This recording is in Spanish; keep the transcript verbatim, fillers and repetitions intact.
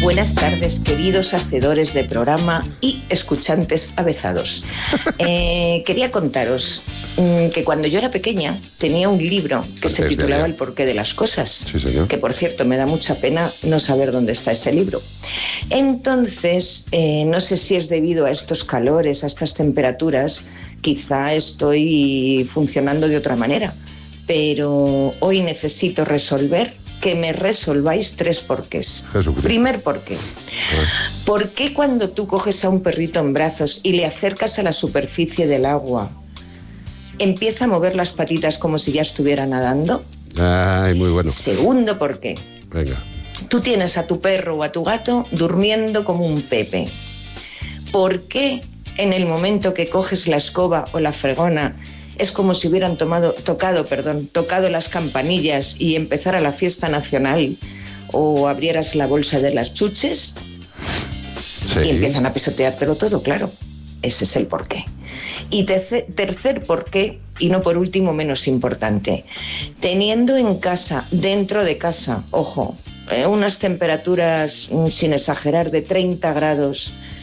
Buenas tardes, queridos hacedores de programa y escuchantes avezados. Eh, quería contaros mmm, que cuando yo era pequeña tenía un libro que se titulaba El porqué de las cosas. Sí, señor. Que, por cierto, me da mucha pena no saber dónde está ese libro. Entonces, eh, no sé si es debido a estos calores, a estas temperaturas, quizá estoy funcionando de otra manera, pero hoy necesito resolver que me resolváis tres porqués. Jesucristo. Primer porqué. ¿Por qué cuando tú coges a un perrito en brazos y le acercas a la superficie del agua, empieza a mover las patitas como si ya estuviera nadando? Ay, muy bueno. Segundo porqué. Venga. Tú tienes a tu perro o a tu gato durmiendo como un pepe. ¿Por qué en el momento que coges la escoba o la fregona es como si hubieran tomado, tocado, perdón, tocado las campanillas y empezara la fiesta nacional o abrieras la bolsa de las chuches? Sí. Y empiezan a pisoteártelo todo, claro. Ese es el porqué. Y tercer, tercer porqué, y no por último menos importante, teniendo en casa, dentro de casa, ojo, eh, unas temperaturas, sin exagerar, de treinta grados,